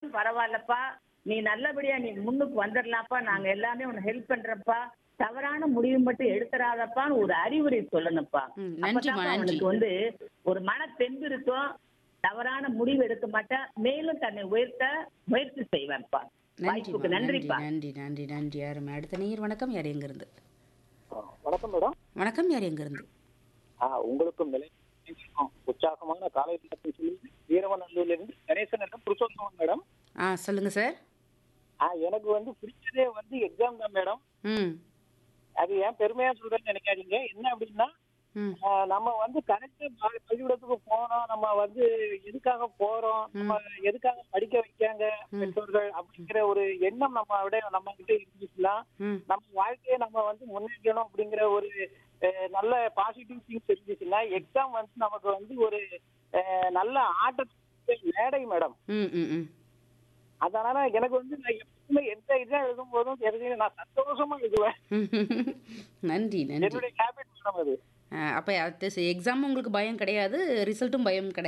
இருந்தாலும் பரவாயில்லப்பா, நீ நல்லபடியா நீ முன்னுக்கு வந்துடலாம்ப்பா, நாங்க எல்லாமே உனக்கு ஹெல்ப் பண்றப்பா, தவறான முடிவு மட்டும் எடுத்துறாதப்பான்னு ஒரு அறிவுரை சொல்லணும்ப்பா. நன்றிம்மா, அப்பதான்ப்பா நன்றி. அவனுக்கு ஒரு மன தெம்பு இருக்கும். தவறான முடிவு எடுக்க மாட்டான். மேலும் தன்னை உயர்த்த முயற்சி செய்வான்ப்பா. நன்றிம்மா. வாய்ப்புக்கு நன்றி, நன்றிப்பா. நன்றி, நன்றி, நன்றி. அருமை. அடுத்த நேயர் வணக்கம். யார் எங்கிருந்து? வணக்கம் மேடம். வணக்கம். யார் எங்கிருந்து? உங்களுக்கும் உற்சாகமான காலை வணக்கம் சொல்லி வீரவநல்லூர்ல இருந்து கணேசன் என்ற புருஷோத்தமன் மேடம். சொல்லுங்க சார். எனக்கு பிடிச்சதே எக்ஸாம் தான் மேடம். ம். அது ஏன் பெருமையா சொல்றேன்னு நினைக்காதீங்க. என்ன அப்படின்னா ம். நம்ம கரெக்டா பள்ளிக்கூடத்துக்கு போறோம், நம்ம எதுக்காக போறோம், நம்ம எதுக்காக படிக்க வைக்காங்க ம். பெற்றோர்கள் அப்படிங்கிற ஒரு எண்ணம் நம்ம கிட்ட இருந்துச்சுன்னா ம். நம்ம வாழ்க்கையை நம்ம முன்னேற்றணும் அப்படிங்கிற ஒரு நல்ல பாசிட்டிவ் திங்ஸ் இருந்துச்சுன்னா எக்ஸாம் நமக்கு ஒரு நல்ல ஆட்டத்துக்கு மேடை மேடம். ம். ம். ம். அதனால எனக்கு நான் எப்பவுமே எந்த இதா எழுதும் போதும் நான் சந்தோஷமா எழுதுவேன். நன்றி, நன்றி. என்னுடைய ஹேபிட் மேடம் அது. அப்ப எக்ஸாம் உங்களுக்கு பயம் கிடையாது. ரிசல்ட்டும் பயம் கிடையாது.